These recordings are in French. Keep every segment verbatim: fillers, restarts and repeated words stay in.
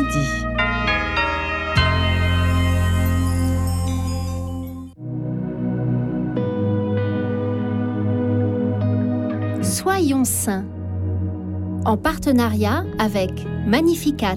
midi. Soyons saints, en partenariat avec Magnificat.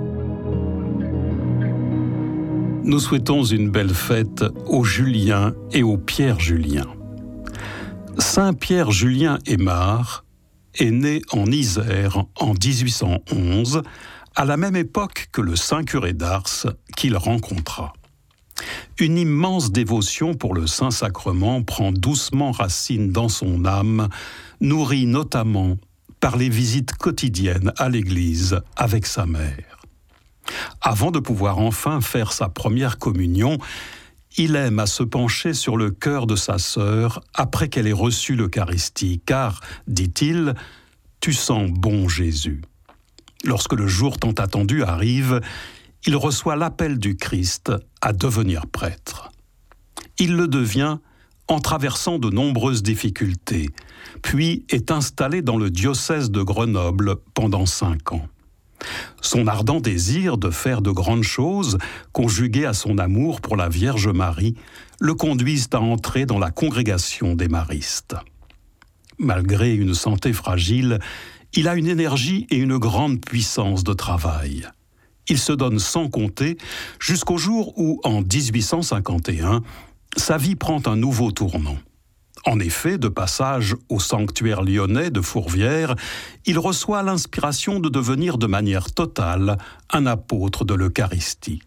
Nous souhaitons une belle fête aux Julien et aux Pierre Julien. Saint Pierre Julien Aymar est né en Isère en dix-huit cent onze, à la même époque que le saint curé d'Ars qu'il rencontra. Une immense dévotion pour le Saint-Sacrement prend doucement racine dans son âme, nourrie notamment par les visites quotidiennes à l'église avec sa mère. Avant de pouvoir enfin faire sa première communion, il aime à se pencher sur le cœur de sa sœur après qu'elle ait reçu l'Eucharistie, car, dit-il, « Tu sens bon Jésus ». Lorsque le jour tant attendu arrive, il reçoit l'appel du Christ à devenir prêtre. Il le devient en traversant de nombreuses difficultés, puis est installé dans le diocèse de Grenoble pendant cinq ans. Son ardent désir de faire de grandes choses, conjugué à son amour pour la Vierge Marie, le conduisent à entrer dans la congrégation des maristes. Malgré une santé fragile, il a une énergie et une grande puissance de travail. Il se donne sans compter jusqu'au jour où, en dix-huit cent cinquante et un, sa vie prend un nouveau tournant. En effet, de passage au sanctuaire lyonnais de Fourvière, il reçoit l'inspiration de devenir de manière totale un apôtre de l'Eucharistie.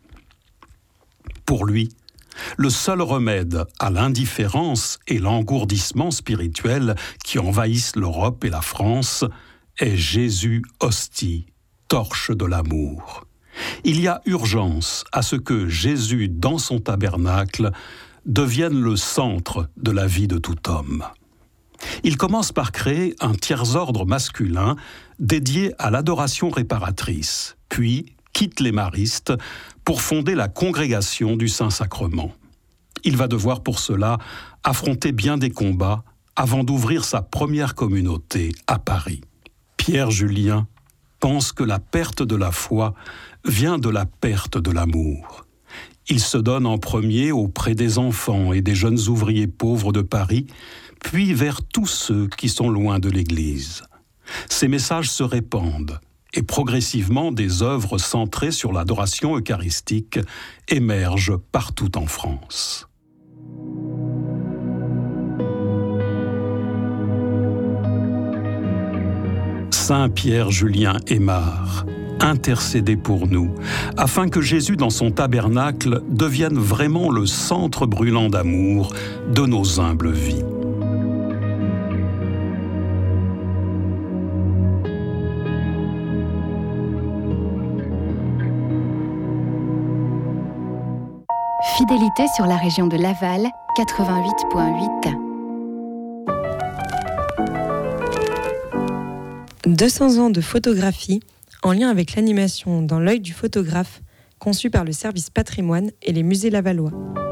Pour lui, le seul remède à l'indifférence et l'engourdissement spirituel qui envahissent l'Europe et la France est Jésus hostie, torche de l'amour. Il y a urgence à ce que Jésus, dans son tabernacle, devienne le centre de la vie de tout homme. Il commence par créer un tiers-ordre masculin dédié à l'adoration réparatrice, puis quitte les maristes pour fonder la congrégation du Saint-Sacrement. Il va devoir pour cela affronter bien des combats avant d'ouvrir sa première communauté à Paris. Pierre Julien pense que la perte de la foi vient de la perte de l'amour. Il se donne en premier auprès des enfants et des jeunes ouvriers pauvres de Paris, puis vers tous ceux qui sont loin de l'Église. Ces messages se répandent et progressivement des œuvres centrées sur l'adoration eucharistique émergent partout en France. Saint Pierre Julien Aymar, intercédez pour nous, afin que Jésus dans son tabernacle devienne vraiment le centre brûlant d'amour de nos humbles vies. Fidélité sur la région de Laval, quatre-vingt-huit virgule huit. deux cents ans de photographie en lien avec l'animation dans l'œil du photographe, conçu par le service patrimoine et les musées lavallois.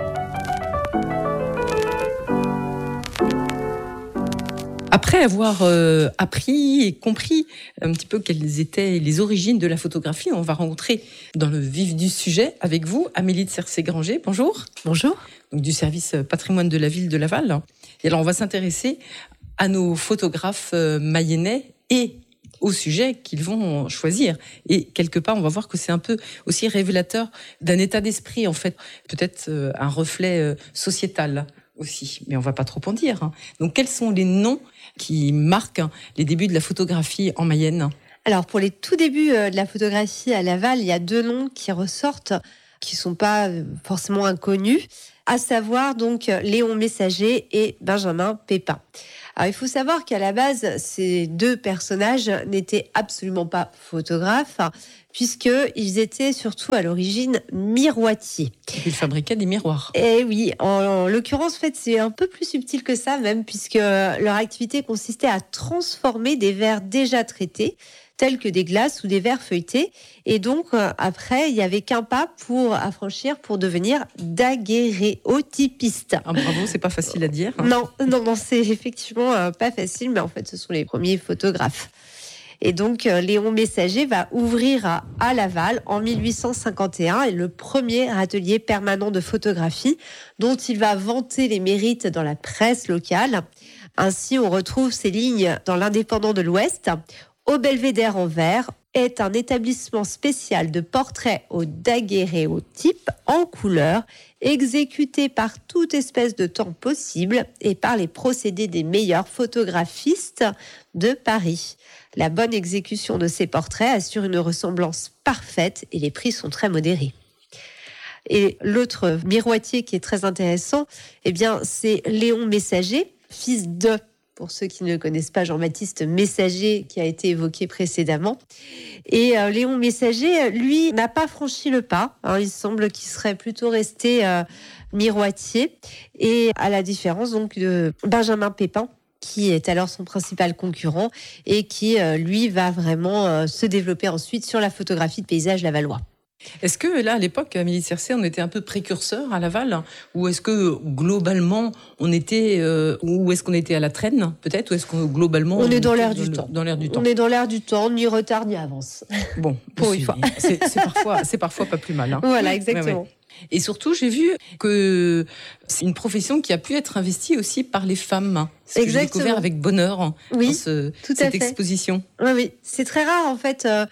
Après avoir euh, appris et compris un petit peu quelles étaient les origines de la photographie, on va rencontrer dans le vif du sujet avec vous Amélie de Cercé-Granger. Bonjour. Bonjour. Donc, du service patrimoine de la ville de Laval. Et alors, on va s'intéresser à nos photographes euh, mayennais et au sujet qu'ils vont choisir. Et quelque part, on va voir que c'est un peu aussi révélateur d'un état d'esprit, en fait, peut-être euh, un reflet euh, sociétal aussi, mais on ne va pas trop en dire. Hein. Donc, quels sont les noms qui marquent hein, les débuts de la photographie en Mayenne ? Alors, pour les tout débuts euh, de la photographie à Laval, il y a deux noms qui ressortent, qui ne sont pas forcément inconnus, à savoir donc Léon Messager et Benjamin Pépin. Alors, il faut savoir qu'à la base, ces deux personnages n'étaient absolument pas photographes, puisqu'ils étaient surtout à l'origine miroitiers. Ils fabriquaient des miroirs. Et oui, en, en l'occurrence, en fait, c'est un peu plus subtil que ça même, puisque leur activité consistait à transformer des verres déjà traités, tels que des glaces ou des verres feuilletés. Et donc, euh, après, il n'y avait qu'un pas pour à franchir pour devenir daguerréotypiste. Ah, bravo, c'est pas facile à dire. Hein. Non, non, non, c'est effectivement euh, pas facile, mais en fait, ce sont les premiers photographes. Et donc, Léon Messager va ouvrir à, à Laval en mille huit cent cinquante et un et le premier atelier permanent de photographie dont il va vanter les mérites dans la presse locale. Ainsi, on retrouve ces lignes dans l'Indépendant de l'Ouest. Au Belvédère en vert est un établissement spécial de portraits au daguerréotype en couleur, exécuté par toute espèce de temps possible et par les procédés des meilleurs photographistes de Paris. La bonne exécution de ces portraits assure une ressemblance parfaite et les prix sont très modérés. Et l'autre miroitier qui est très intéressant, eh bien, c'est Léon Messager, fils de, pour ceux qui ne connaissent pas Jean-Baptiste Messager, qui a été évoqué précédemment. Et euh, Léon Messager, lui, n'a pas franchi le pas. Hein, il semble qu'il serait plutôt resté euh, miroitier. Et à la différence donc de Benjamin Pépin, qui est alors son principal concurrent et qui, euh, lui, va vraiment euh, se développer ensuite sur la photographie de paysage lavallois. Est-ce que là, à l'époque, à Amélie-Circé, on était un peu précurseur à Laval, ou est-ce que globalement, on était, euh, ou est-ce qu'on était à la traîne, peut-être, ou est-ce que globalement, on, on est dans l'air dans du le, temps. Dans l'air du temps. On est dans l'air du temps, ni retard ni avance. Bon, pour une fois, c'est, c'est parfois, c'est parfois pas plus mal. Hein. Voilà, exactement. Ouais, ouais. Et surtout, j'ai vu que c'est une profession qui a pu être investie aussi par les femmes. Ce que j'ai découvert avec bonheur oui, dans ce, tout cette à fait. exposition. Oui, oui, c'est très rare en fait. Euh...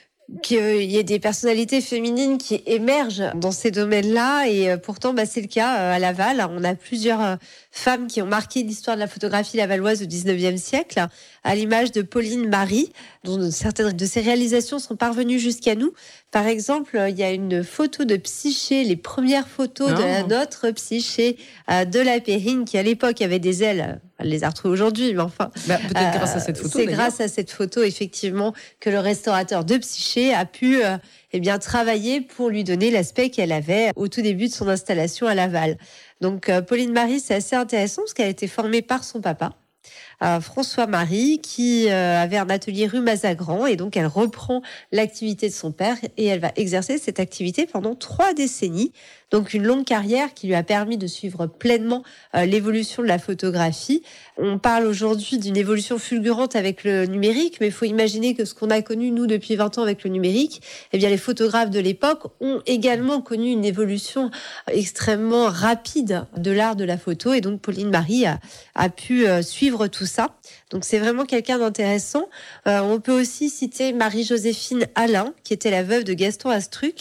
qu'il y ait des personnalités féminines qui émergent dans ces domaines-là et pourtant bah, c'est le cas à Laval. On a plusieurs femmes qui ont marqué l'histoire de la photographie lavalloise au dix-neuvième siècle, à l'image de Pauline Marie, dont certaines de ses réalisations sont parvenues jusqu'à nous. Par exemple, il y a une photo de Psyché, les premières photos oh. de la, notre Psyché de la Périne, qui à l'époque avait des ailes. Elle les a retrouvées aujourd'hui, mais enfin... Bah, peut-être euh, grâce à cette photo, C'est d'ailleurs. grâce à cette photo, effectivement, que le restaurateur de Psyché a pu euh, eh bien, travailler pour lui donner l'aspect qu'elle avait au tout début de son installation à Laval. Donc, euh, Pauline Marie, c'est assez intéressant, parce qu'elle a été formée par son papa, Euh, François Marie, qui euh, avait un atelier rue Mazagran, et donc elle reprend l'activité de son père et elle va exercer cette activité pendant trois décennies. Donc une longue carrière qui lui a permis de suivre pleinement euh, l'évolution de la photographie. On parle aujourd'hui d'une évolution fulgurante avec le numérique, mais il faut imaginer que ce qu'on a connu nous depuis vingt ans avec le numérique, eh bien les photographes de l'époque ont également connu une évolution extrêmement rapide de l'art de la photo, et donc Pauline Marie a, a pu euh, suivre tout ça. Donc c'est vraiment quelqu'un d'intéressant. Euh, on peut aussi citer Marie-Joséphine Alain, qui était la veuve de Gaston Astruc.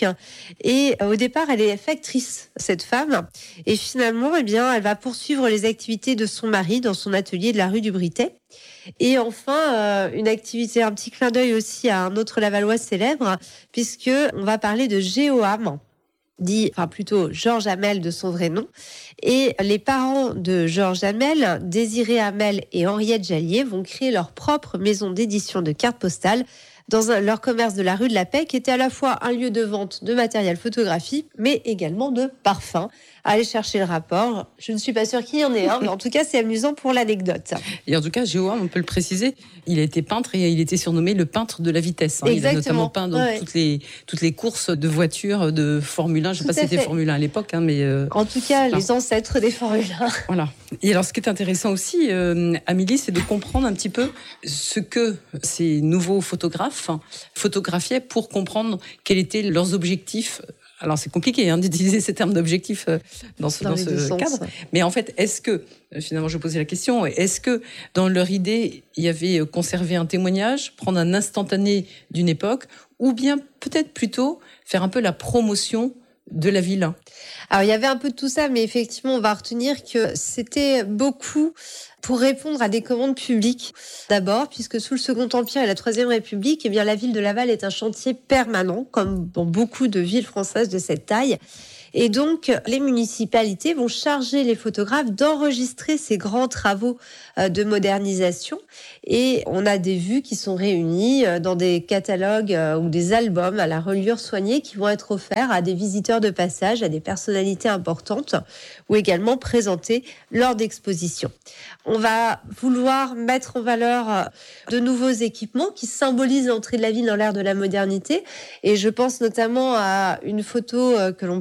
Et euh, au départ, elle est factrice, cette femme. Et finalement, eh bien, elle va poursuivre les activités de son mari dans son atelier de la rue du Britet. Et enfin, euh, une activité, un petit clin d'œil aussi à un autre Lavallois célèbre, puisque on va parler de Géoham, dit, enfin plutôt Georges Hamel de son vrai nom. Et les parents de Georges Hamel, Désiré Hamel et Henriette Jallier, vont créer leur propre maison d'édition de cartes postales dans un, leur commerce de la rue de la Paix, qui était à la fois un lieu de vente de matériel photographique, mais également de parfums. Allez chercher le rapport. Je ne suis pas sûre qu'il y en ait un, mais en tout cas, c'est amusant pour l'anecdote. Et en tout cas, Géoham, on peut le préciser, il a été peintre et il était surnommé le peintre de la vitesse. Hein. Exactement. Il a notamment peint dans ouais. toutes les toutes les courses de voitures de Formule un. Je ne sais pas si c'était Formule un à l'époque, hein, mais euh... en tout cas, non. Les ancêtres des Formule un. Voilà. Et alors, ce qui est intéressant aussi, euh, Amélie, c'est de comprendre un petit peu ce que ces nouveaux photographes photographiaient pour comprendre quels étaient leurs objectifs. Alors c'est compliqué hein, d'utiliser ces termes d'objectifs euh, dans ce, dans dans ce cadre. Sens. Mais en fait, est-ce que, finalement je posais la question, est-ce que dans leur idée, il y avait conserver un témoignage, prendre un instantané d'une époque, ou bien peut-être plutôt faire un peu la promotion de la ville? Alors il y avait un peu de tout ça, mais effectivement on va retenir que c'était beaucoup pour répondre à des commandes publiques. D'abord, puisque sous le Second Empire et la Troisième République, eh bien la ville de Laval est un chantier permanent, comme dans beaucoup de villes françaises de cette taille. Et donc, les municipalités vont charger les photographes d'enregistrer ces grands travaux de modernisation. Et on a des vues qui sont réunies dans des catalogues ou des albums à la reliure soignée qui vont être offerts à des visiteurs de passage, à des personnalités importantes, ou également présentés lors d'expositions. On va vouloir mettre en valeur de nouveaux équipements qui symbolisent l'entrée de la ville dans l'ère de la modernité. Et je pense notamment à une photo que l'on peut voir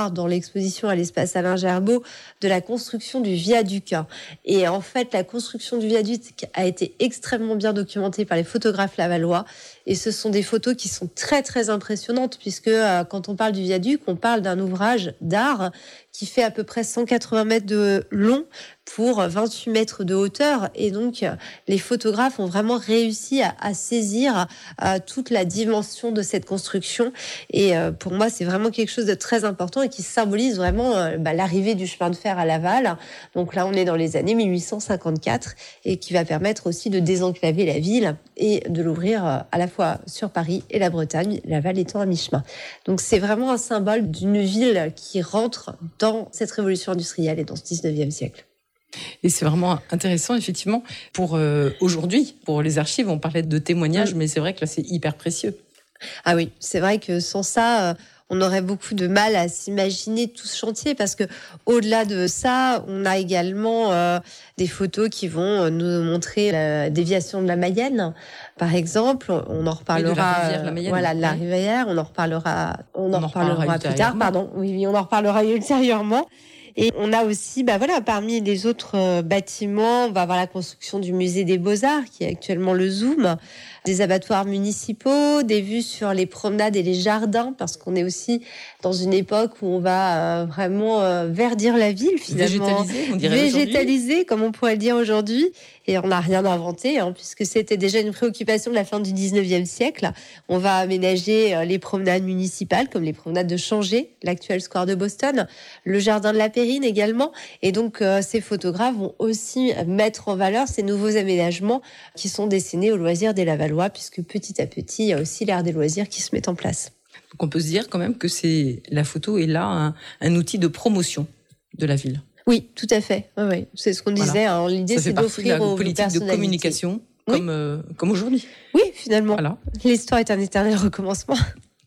voir dans l'exposition à l'espace Alain Gerbaud de la construction du viaduc. Et en fait, la construction du viaduc a été extrêmement bien documentée par les photographes lavallois. Et ce sont des photos qui sont très, très impressionnantes puisque euh, quand on parle du viaduc, on parle d'un ouvrage d'art qui fait à peu près cent quatre-vingts mètres de long pour vingt-huit mètres de hauteur. Et donc, euh, les photographes ont vraiment réussi à, à saisir euh, toute la dimension de cette construction. Et euh, pour moi, c'est vraiment quelque chose de très important et qui symbolise vraiment euh, bah, l'arrivée du chemin de fer à Laval. Donc là, on est dans les années mille huit cent cinquante-quatre et qui va permettre aussi de désenclaver la ville et de l'ouvrir euh, à la fois sur Paris et la Bretagne, Laval étant à mi-chemin. Donc c'est vraiment un symbole d'une ville qui rentre dans cette révolution industrielle et dans ce dix-neuvième siècle. Et c'est vraiment intéressant, effectivement, pour euh, aujourd'hui, pour les archives, on parlait de témoignages, mmh. mais c'est vrai que là, c'est hyper précieux. Ah oui, c'est vrai que sans ça, euh, on aurait beaucoup de mal à s'imaginer tout ce chantier parce que au-delà de ça, on a également euh, des photos qui vont nous montrer la déviation de la Mayenne, par exemple. On en reparlera. De la rivière, la Mayenne, voilà, de la ouais. rivière. On en reparlera. On, on en en reparlera, reparlera plus tard. Pardon. Oui, oui, on en reparlera ultérieurement. Et on a aussi, bah voilà, parmi les autres euh, bâtiments, on va avoir la construction du musée des Beaux-Arts, qui est actuellement le Zoom, des abattoirs municipaux, des vues sur les promenades et les jardins, parce qu'on est aussi dans une époque où on va euh, vraiment euh, verdir la ville, finalement. Végétaliser, on dirait Végétaliser, comme on pourrait le dire aujourd'hui. Et on n'a rien inventé, hein, puisque c'était déjà une préoccupation de la fin du dix-neuvième siècle. On va aménager les promenades municipales, comme les promenades de Changé, l'actuel square de Boston, le jardin de la Périne également. Et donc, euh, ces photographes vont aussi mettre en valeur ces nouveaux aménagements qui sont destinés aux loisirs des Lavallois, puisque petit à petit, il y a aussi l'art des loisirs qui se met en place. Donc, on peut se dire quand même que c'est, la photo est là un, un outil de promotion de la ville. Oui, tout à fait. Oui, oui. C'est ce qu'on disait. Voilà. Hein. L'idée, c'est d'offrir aux politique de communication comme, oui. euh, comme aujourd'hui. Oui, finalement. Voilà. L'histoire est un éternel recommencement.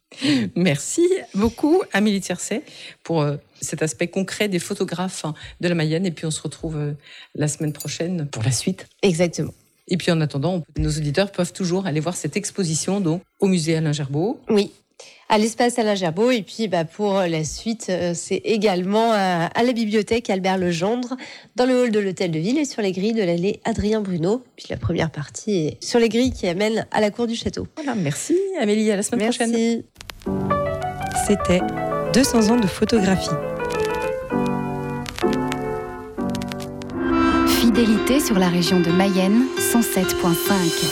Merci beaucoup, Amélie Tiercet, pour euh, cet aspect concret des photographes hein, de la Mayenne. Et puis, on se retrouve euh, la semaine prochaine pour la suite. Exactement. Et puis, en attendant, on peut, nos auditeurs peuvent toujours aller voir cette exposition donc, au musée Alain Gerbaud. Oui. À l'espace Alain Gerbaud. Et puis, bah, pour la suite, euh, c'est également à, à la bibliothèque Albert Legendre, dans le hall de l'Hôtel de Ville et sur les grilles de l'allée Adrien Bruneau. Puis la première partie est sur les grilles qui amènent à la cour du château. Voilà, merci Amélie, à la semaine merci. prochaine. C'était deux cents ans de photographie. Fidélité sur la région de Mayenne, cent sept virgule cinq.